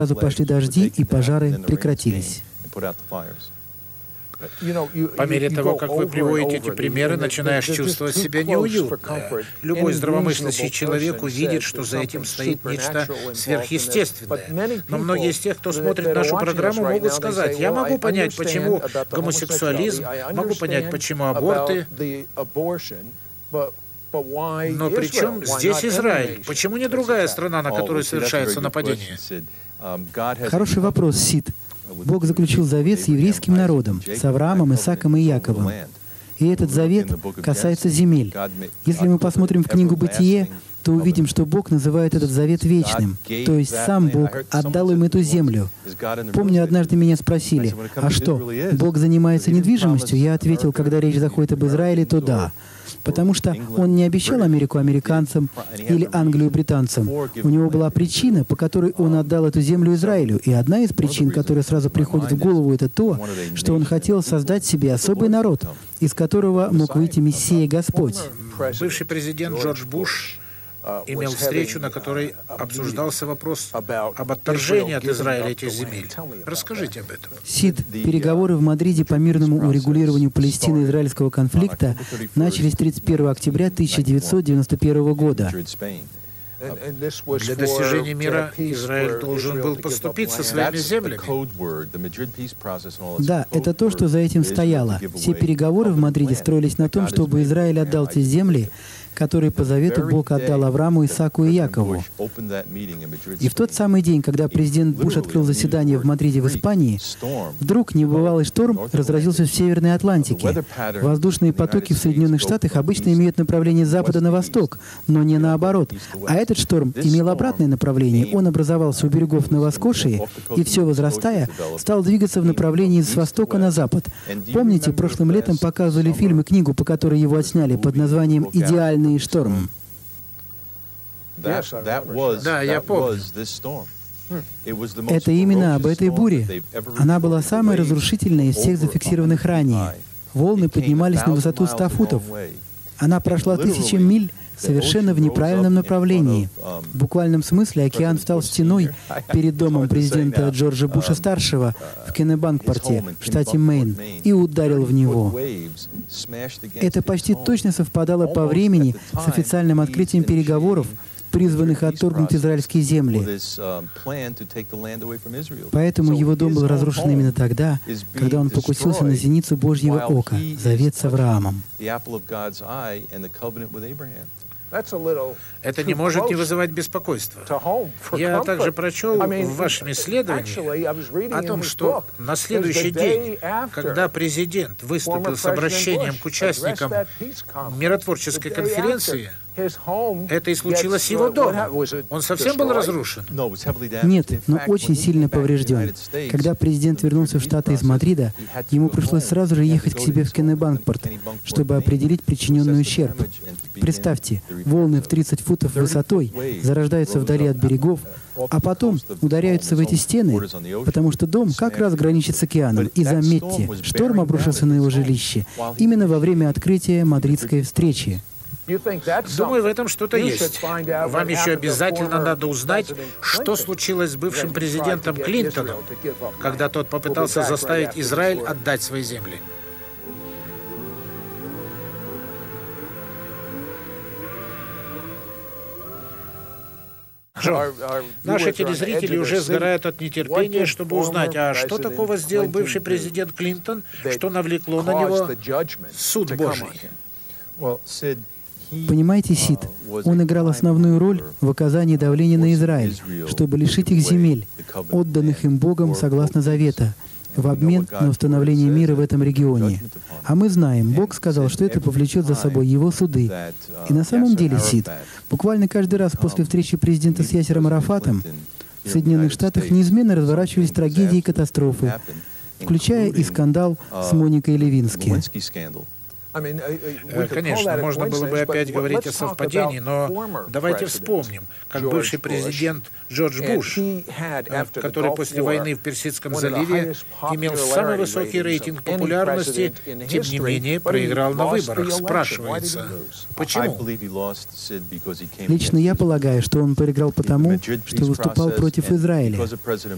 Сразу пошли дожди, и пожары прекратились. По мере того, как вы приводите эти примеры, начинаешь чувствовать себя неуютно. Любой здравомыслящий человек увидит, что за этим стоит нечто сверхъестественное. Но многие из тех, кто смотрит нашу программу, могут сказать: я могу понять, почему гомосексуализм, могу понять, почему аборты, но при чем здесь Израиль? Почему не другая страна, на которую совершается нападение? Хороший вопрос, Сид. Бог заключил завет с еврейским народом, с Авраамом, Исааком и Яковом. И этот завет касается земель. Если мы посмотрим в книгу «Бытие», то увидим, что Бог называет этот завет вечным. То есть сам Бог отдал им эту землю. Помню, однажды меня спросили: а что, Бог занимается недвижимостью? Я ответил: когда речь заходит об Израиле, то да. Потому что Он не обещал Америку американцам или Англию британцам. У Него была причина, по которой Он отдал эту землю Израилю. И одна из причин, которая сразу приходит в голову, это то, что Он хотел создать себе особый народ, из которого мог выйти Мессия Господь. Бывший президент Джордж Буш имел встречу, на которой обсуждался вопрос об отторжении от Израиля этих земель. Расскажите об этом. Сид, переговоры в Мадриде по мирному урегулированию палестино-израильского конфликта начались 31 октября 1991 года. Для достижения мира Израиль должен был поступить со своими землями. Да, это то, что за этим стояло. Все переговоры в Мадриде строились на том, чтобы Израиль отдал те земли, которые по завету Бог отдал Аврааму, Исааку и Якову. И в тот самый день, когда президент Буш открыл заседание в Мадриде в Испании, вдруг небывалый шторм разразился в Северной Атлантике. Воздушные потоки в Соединенных Штатах обычно имеют направление с запада на восток, но не наоборот. А этот шторм имел обратное направление. Он образовался у берегов Нова-Скошии и, все возрастая, стал двигаться в направлении с востока на запад. Помните, прошлым летом показывали фильм и книгу, по которой его отсняли, под названием «Идеальный шторм»? Да, я помню. Это именно об этой буре. Она была самой разрушительной из всех зафиксированных ранее. Волны поднимались на высоту 100 футов. Она прошла 1000 миль совершенно в неправильном направлении. В буквальном смысле океан встал стеной перед домом президента Джорджа Буша-старшего в Кеннебанкпорте, в штате Мэйн, и ударил в него. Это почти точно совпадало по времени с официальным открытием переговоров, призванных отторгнуть израильские земли. Поэтому его дом был разрушен именно тогда, когда он покусился на зеницу Божьего ока, завет с Авраамом. Это не может не вызывать беспокойства. Я также прочел в вашем исследовании о том, что на следующий день, когда президент выступил с обращением к участникам миротворческой конференции, это и случилось в его доме. Он совсем был разрушен? Нет, но очень сильно поврежден. Когда президент вернулся в Штаты из Мадрида, ему пришлось сразу же ехать к себе в Кеннебанкпорт, чтобы определить причиненный ущерб. Представьте, волны в 30 футов высотой зарождаются вдали от берегов, а потом ударяются в эти стены, потому что дом как раз граничит с океаном. И заметьте, шторм обрушился на его жилище именно во время открытия мадридской встречи. Думаю, в этом что-то есть. Вам еще обязательно надо узнать, что случилось с бывшим президентом Клинтоном, когда тот попытался заставить Израиль отдать свои земли. Джон, наши телезрители уже сгорают от нетерпения, чтобы узнать, а что такого сделал бывший президент Клинтон, что навлекло на него суд Божий. Понимаете, Сид, он играл основную роль в оказании давления на Израиль, чтобы лишить их земель, отданных им Богом согласно завета, в обмен на установление мира в этом регионе. А мы знаем, Бог сказал, что это повлечет за собой его суды. И на самом деле, Сид, буквально каждый раз после встречи президента с Ясером Арафатом в Соединенных Штатах неизменно разворачивались трагедии и катастрофы, включая и скандал с Моникой Левински. Конечно, можно было бы опять говорить о совпадении, но давайте вспомним, как бывший президент Джордж Буш, который после войны в Персидском заливе имел самый высокий рейтинг популярности, тем не менее проиграл на выборах. Спрашивается, почему? Лично я полагаю, что он проиграл потому, что выступал против Израиля.